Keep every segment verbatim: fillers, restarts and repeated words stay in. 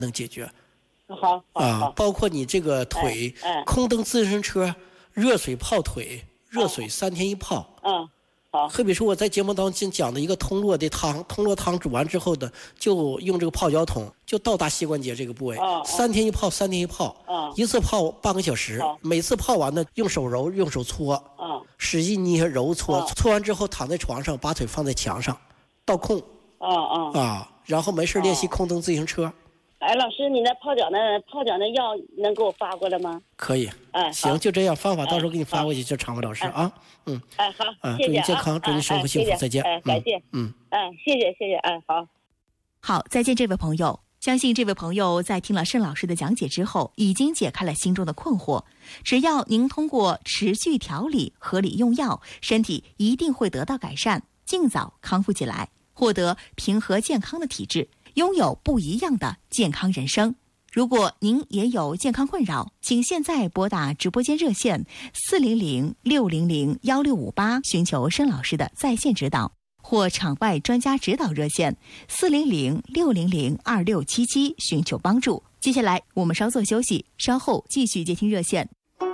能解决。 好，好， 啊， 好， 包括你这个腿， 哎哎空蹬自行车，热水泡腿，热水三天一泡。 嗯，好， 好比说我在节目当中讲的一个通络的汤，通络汤煮完之后的，就用这个泡脚桶，就到达膝关节这个部位， 哦哦三天一泡，三天一泡， 哦一次泡半个小时， 哦每次泡完呢，用手揉，用手搓， 嗯， 使劲捏揉搓， 哦搓完之后躺在床上，把腿放在墙上，倒空哦哦。 啊，然后没事练习空蹬自行车。 哎，老师，你那泡脚那泡脚那药能给我发过来吗？ 可以， 哎， 行， 好就这样，方法到时候给你哎好发过去，就常伟老师哎啊，嗯， 哎，好， 啊， 谢谢啊， 祝你健康， 啊祝你生活哎幸福， 谢谢再见， 哎，感谢， 嗯， 哎，谢谢，谢谢，哎，好。 好，再见，这位朋友。相信这位朋友在听了盛老师的讲解之后，已经解开了心中的困惑。只要您通过持续调理、合理用药，身体一定会得到改善，尽早康复起来，获得平和健康的体质，拥有不一样的健康人生。如果您也有健康困扰，请现在拨打直播间热线四零零六零零幺六五八，寻求盛老师的在线指导，或场外专家指导热线四零零六零零二六七七，寻求帮助。接下来我们稍作休息，稍后继续接听热线。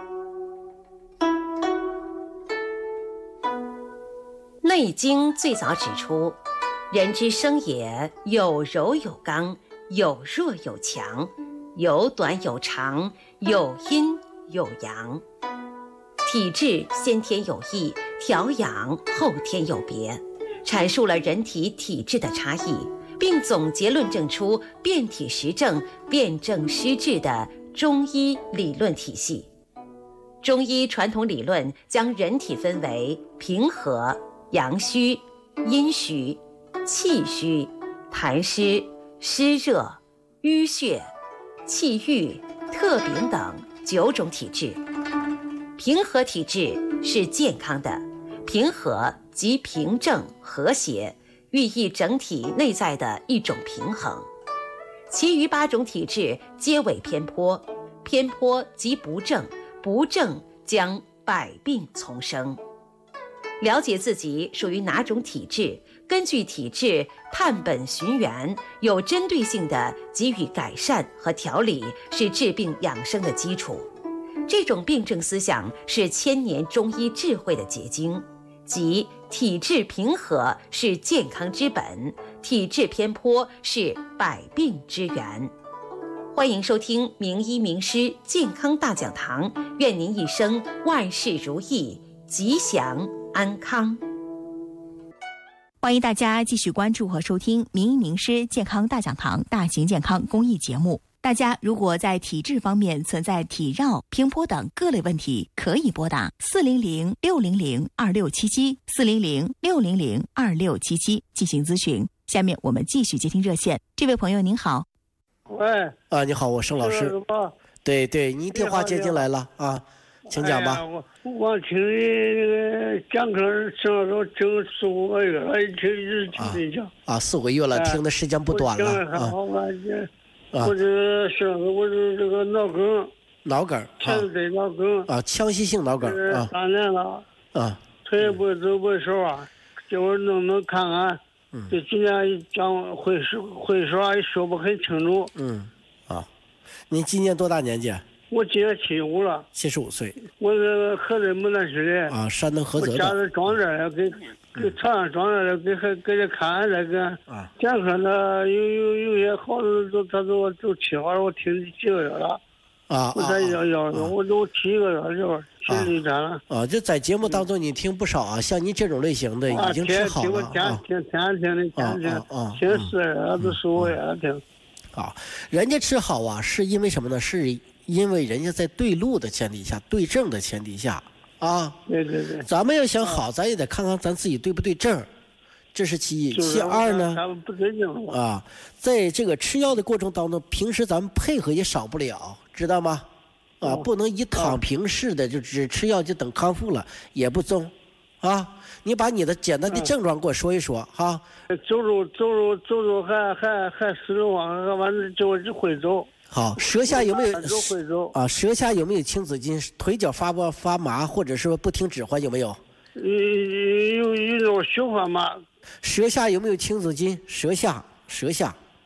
《内经》最早指出，人之生也，有柔有刚，有弱有强，有短有长，有阴有阳。体质先天有异，调养后天有别，阐述了人体体质的差异，并总结论证出辨体实证、辨证施治的中医理论体系。中医传统理论将人体分为平和、阳虚、阴虚、气虚、痰湿、湿热、淤血、气郁、特禀等九种体质。平和体质是健康的，平和即平正和谐，寓意整体内在的一种平衡。其余八种体质皆为偏颇，偏颇即不正，不正将百病丛生。了解自己属于哪种体质，根据体质探本寻源，有针对性地给予改善和调理，是治病养生的基础。这种辩证思想是千年中医智慧的结晶，即体质平和是健康之本，体质偏颇是百病之源。欢迎收听名医名师健康大讲堂，愿您一生万事如意，吉祥安康。 欢迎大家继续关注和收听名医名师健康大讲堂大型健康公益节目。大家如果在体质方面存在体绕、偏颇等各类问题，可以拨打四零零六零零二六七七四零零六零零二六七七进行咨询。下面我们继续接听热线。这位朋友您好。 喂， 啊，你好，我盛老师。对对，您电话接进来了啊，请讲吧。 哎、我我听你那个讲课，上了听四五个月了，一听一直听你讲。 啊，四五个月了，听的时间不短了啊。 我这上个我这这个脑梗， 脑梗， 前腿脑梗啊，腔隙性脑梗啊， 三年了啊， 腿也不会走不会说话，叫我能不能看看。嗯，就今天讲会说会说也说不很清楚。 嗯，啊，您今年多大年纪？ 我今年七十五了。 七十五岁。 我这个河南牡丹市的。 啊，山东菏泽的。 我家里装这了，给给床上装这了，给给给他看那个。啊。健康的有有有些好的都他都都吃好了，我听几个月了。 啊。 我才要要的，我都七个月就心里战了。 啊，就在节目当中你听不少啊，像您这种类型的已经吃好了。 啊，天天天天的天天听四月都十五月听。 啊，人家吃好啊，是因为什么呢？是因为人家在对路的前提下，对症的前提下啊。 对对对。 咱们要想好，咱也得看看咱自己对不对症，这是其一。其二呢， 不对症啊，在这个吃药的过程当中，平时咱们配合也少不了，知道吗？啊，不能以躺平式的就只吃药就等康复了，也不中，啊。你把你的简单的症状给我说一说哈。 走路走路走路还还还四路往，完了就就会走。 好，舌下有没有会走啊？舌下有没有青紫筋？腿脚发不发麻，或者是不听指唤有没有？ 有有有种小发麻。 舌下有没有青紫筋？舌下舌下。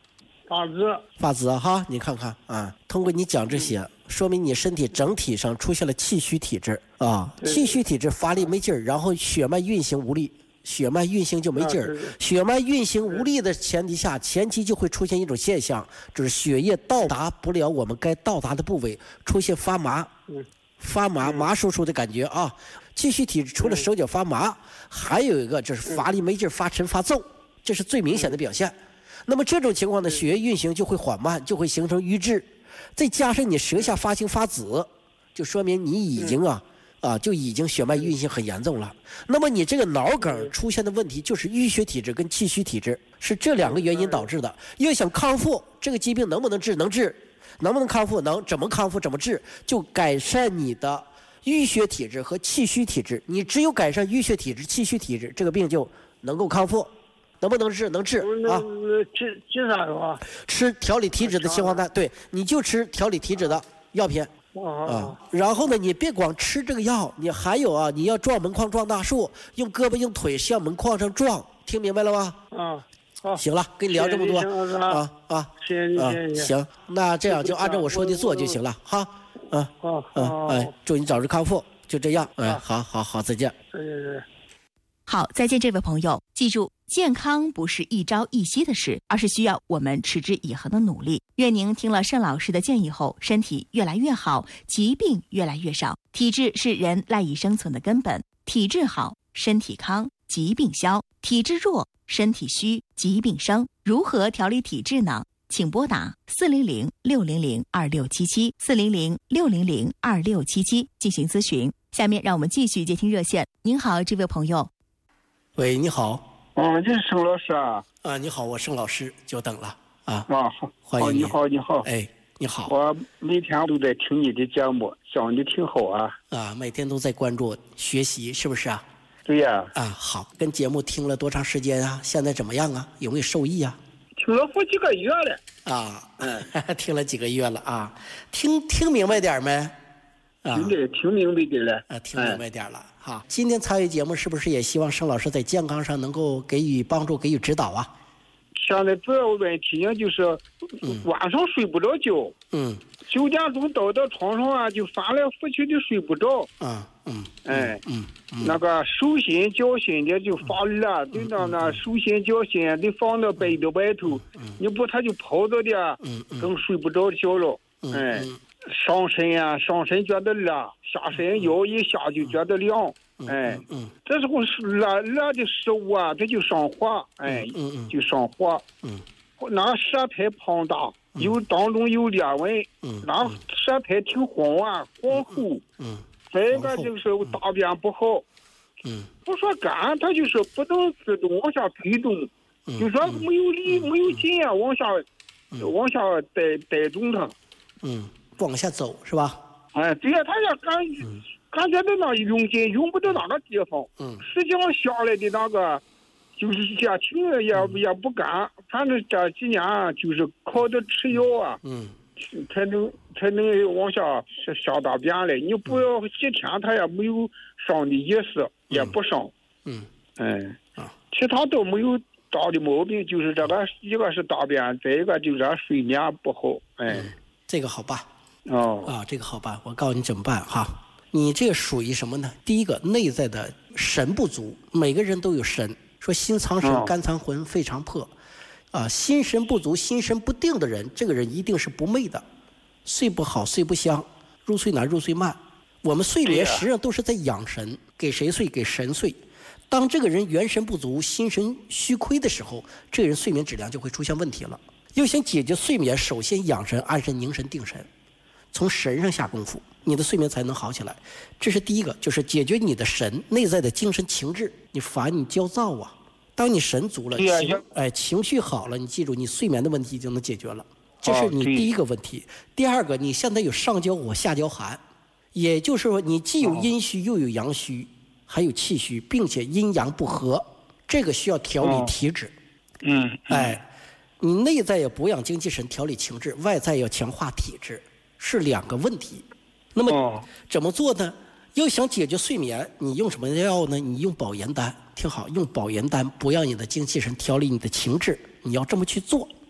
发紫， 发紫哈，你看看啊，通过你讲这些，说明你身体整体上出现了气虚体质啊，气虚体质乏力没劲儿，然后血脉运行无力。血脉运行就没劲儿，血脉运行无力的前提下，前期就会出现一种现象，就是血液到达不了我们该到达的部位，出现发麻、发麻、麻酥酥的感觉啊。气虚体质除了手脚发麻，还有一个就是乏力没劲儿、发沉发皱，这是最明显的表现。那么这种情况呢，血液运行就会缓慢，就会形成瘀滞，再加上你舌下发青发紫，就说明你已经啊。啊，就已经血脉运行很严重了。那么你这个脑梗出现的问题就是淤血体质跟气虚体质，是这两个原因导致的。要想康复，这个疾病能不能治？能治。能不能康复？能。怎么康复？怎么治？就改善你的淤血体质和气虚体质。你只有改善淤血体质、气虚体质，这个病就能够康复。能不能治？能治啊。 治治啥药？ 吃调理体质的青黄丹，对，你就吃调理体质的药品。啊，然后呢，你别光吃这个药，你还有啊，你要撞门框撞大树，用胳膊用腿向门框上撞，听明白了吗？ 啊，好， 行了，跟你聊这么多啊啊， 谢谢你，谢谢你。 行，那这样就按照我说的做就行了，哈，嗯嗯，哎，祝你早日康复，就这样，哎，好好好，再见。 再见再见。 好，再见，这位朋友，记住，健康不是一朝一夕的事，而是需要我们持之以恒的努力。愿您听了盛老师的建议后，身体越来越好，疾病越来越少。体质是人赖以生存的根本，体质好，身体康，疾病消；体质弱，身体虚，疾病生。如何调理体质呢？请拨打四零零六零零二六七七四零零六零零二六七七进行咨询。下面让我们继续接听热线。您好，这位朋友。 喂，你好。 哦，这是盛老师啊。 啊，你好，我盛老师，久等了啊。 啊，好， 欢迎你好，你好。 哎，你好。 我每天都在听你的节目，讲的挺好啊。 啊，每天都在关注学习，是不是啊？ 对呀。 啊，好，跟节目听了多长时间啊？现在怎么样啊？有没有受益啊？ 听了好几个月了。 啊，嗯，听了几个月了啊？听听明白点没？啊， 听的听明白的了。 啊，听明白点了。好，今天参与节目是不是也希望盛老师在健康上能够给予帮助、给予指导啊？ 现在主要问题呢，就是晚上睡不着觉。嗯。九点钟倒到床上啊，就翻来覆去的睡不着。 嗯嗯。 哎。 嗯。 那个手心脚心的就发热，对到那手心脚心得放到被子外头，你不它就泡着的，更睡不着觉了。哎。上身呀、啊，上身觉得热，下身腰一下就觉得凉，哎，嗯，这时候是热热的食物啊，它就上火，哎，嗯嗯，就上火，嗯，那舌苔胖大，有当中有裂纹，嗯，那舌苔挺黄啊，黄厚，嗯，再一个就是大便不好，嗯，不说干，它就是不能自动往下推动，就说没有力、没有劲啊，往下，往下带带动它， 嗯。往下走是吧？ 哎，对呀，他要感感觉到那用劲用不到那个地方，嗯，实际上下来的那个就是也挺也也不干，反正这几年就是靠着吃药啊，嗯，才能才能往下下大便来。你不要几天，他也没有上的意思，也不上，嗯，哎，啊，其他都没有大的毛病，就是这个一个是大便，再一个就是睡眠不好，哎， 这个好办。 哦啊，这个好办，我告诉你怎么办哈。你这个属于什么呢？第一个，内在的神不足，每个人都有神，说心藏神，肝藏魂，肺藏魄，啊，心神不足、心神不定的人，这个人一定是不寐的，睡不好，睡不香，入睡难，入睡慢。我们睡眠实际上都是在养神，给谁睡？给神睡。当这个人元神不足、心神虚亏的时候，这个人睡眠质量就会出现问题了。要想解决睡眠，首先养神、安神、凝神、定神。从神上下功夫，你的睡眠才能好起来。这是第一个，就是解决你的神内在的精神情志。你烦，你焦躁啊。当你神足了，情哎情绪好了，你记住，你睡眠的问题就能解决了。这是你第一个问题。第二个，你现在有上焦火、下焦寒，也就是说，你既有阴虚又有阳虚，还有气虚，并且阴阳不和，这个需要调理体质。 嗯， 哎，你内在要补养精气神，调理情志，外在要强化体质。是两个问题，那么怎么做呢？要想解决睡眠，你用什么药呢？你用保元丹，听好，用保元丹补养你的精气神，调理你的情志，你要这么去做。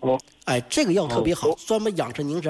哦， 哎，这个药特别好， 哦专门养生凝神。